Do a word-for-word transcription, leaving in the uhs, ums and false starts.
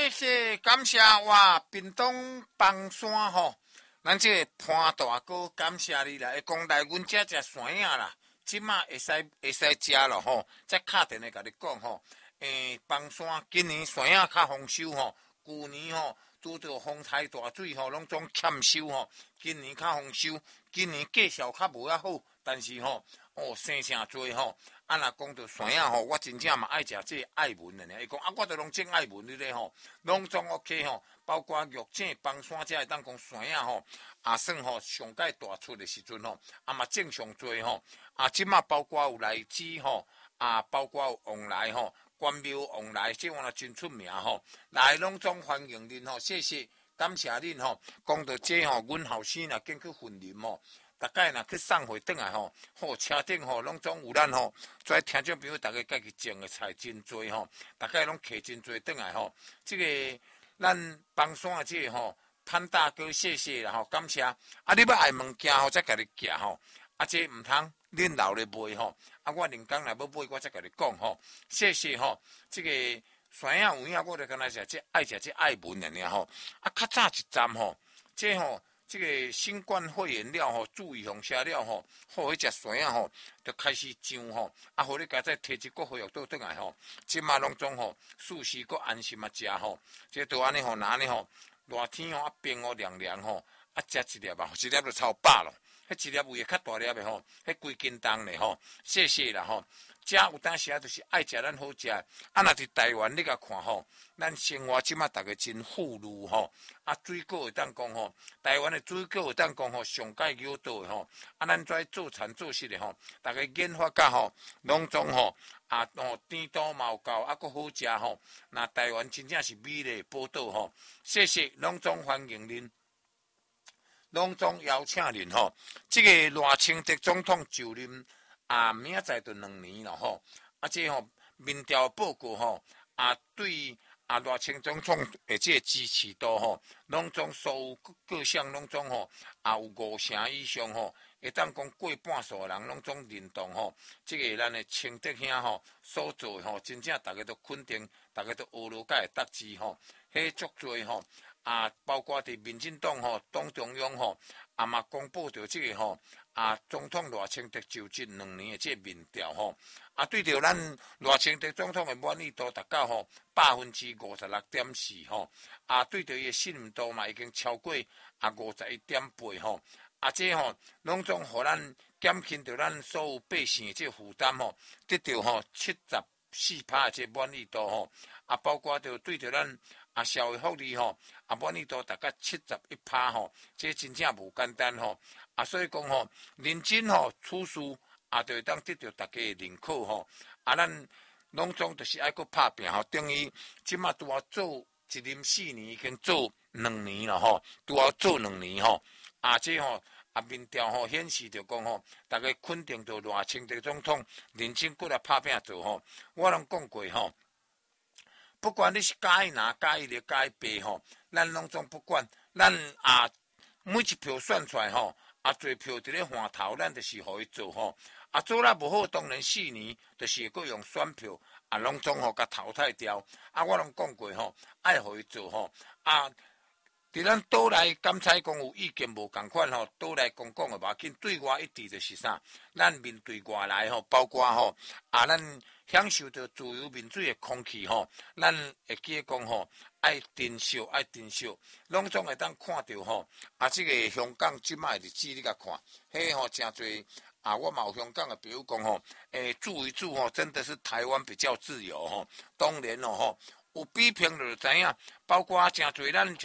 谢谢感谢哇，屏东邦山吼，咱这个潘大哥感谢你啦，会讲来阮遮食山影啦，即马会使会使食咯吼，再敲电话甲你讲吼，诶，邦山今年山影较丰收吼，旧年吼拄着风台大水吼，拢总欠收吼，今年较丰收，今年绩效较无遐好，但是吼哦生诚多吼。啊，若讲到山影吼，我真正嘛爱食这爱文的呢。伊讲啊，我都拢种爱文的咧吼，拢总 OK 吼。包括玉井、邦山遮会当讲山影吼，也算吼上届大出的时阵吼，啊嘛正上做吼。啊，即马包括有来枝吼，啊包括有往来吼，关庙往来，即碗真出名吼。来拢总欢迎恁吼，谢谢感谢恁吼。讲到这吼，阮后生若经去训练吼。大概若去送回转来吼，好车顶吼，拢总有咱吼，跩听众朋友大家家己种的菜真多吼，大概拢摕真多转来吼。这个咱邦山的这个吼，潘大哥谢谢啦吼，感谢。啊，你要爱物件吼，再甲你寄吼。啊，这毋通恁老咧卖吼。啊，我人工来要买，我再甲你讲吼。谢谢吼，这个山影有影，我著敢若食这爱食这爱文的尔吼。啊，较早一站吼，这吼。这个新冠肺炎了吼，注意放下了吼，好迄只山啊吼，就开始涨吼，啊，互你家再摕一个恢复倒转来吼，即马拢总吼，舒适个安心啊食吼，这都安尼吼，安尼吼，热天吼啊冰哦凉凉吼，啊食一粒啊，一粒就超饱咯，迄一粒有诶较大粒诶吼，迄几斤重咧吼，谢谢啦吼。食有当时啊，就是爱食咱好食。啊，若伫台湾你甲看吼，咱生活即马逐个真富裕吼。啊，水果会当讲吼，台湾的水果会当讲吼，上界有倒诶吼。啊，咱跩做产做实诶吼，逐个研发甲吼，拢总吼啊吼甜度嘛有够，啊，佫好食吼。那台湾真正是美丽宝岛吼。谢谢，拢总欢迎恁，拢总邀请恁吼。即、这个赖清德总统就任。啊，明仔载就两年了吼，啊，这吼民调报告吼，啊，对啊，赖清总统诶，这个支持度吼，拢总所有各项拢总吼，啊，有五成以上吼，会当讲过半数人拢总认同吼，这个咱诶清德兄吼所做诶吼，真正大家都肯定，大家都学了甲会得志吼，迄足多吼，啊，包括伫民进党吼，党中央吼，啊嘛公布着这个吼。啊，总统赖清德就职两年的这个民调吼，啊，对着咱赖清德总统的满意度达到吼百分之五十六点四吼，啊，对着伊的信任度嘛已经超过啊五十一点八吼，啊，这吼拢总互咱减轻着咱所有百姓的这个负担吼，得到吼七十四趴的这个满意度吼，啊，包括着对着咱啊社会福利吼，啊满意度大概七十一趴吼，这真正无简单吼。啊，所以讲吼，认真吼处事，啊，就会当得到大家的认可吼。啊，咱拢总就是爱搁拍拼吼，等于即马拄啊做一任四年，已经做两年了吼，拄啊做两年吼。啊，这吼啊民调吼显示着讲吼，大家肯定着赖清德总统认真过来拍拼做吼。我拢讲过吼，不管你是介意哪介意的介意白吼，咱拢总不管，咱啊每一票选出来吼。啊，做票伫咧换头，咱就是互伊做吼。啊，做了无好，当然四年就是会搁用选票，啊，拢总吼甲淘汰掉。啊，我拢讲过吼，爱互伊做吼。啊，伫咱倒来检察讲有意见无共款吼，倒来讲讲诶无要紧。对外一致就是啥？咱面对外来吼，包括吼啊，咱享受着自由民主诶空气吼，咱会记得讲吼。爱珍惜，爱珍惜，拢总会当看到吼。啊，这个香港即卖日子你甲看，迄吼真侪啊！我嘛有香港的朋友讲吼，诶，住一住吼，真的是台湾比较自由吼。当然咯吼，有比拼就知影，包括真侪咱。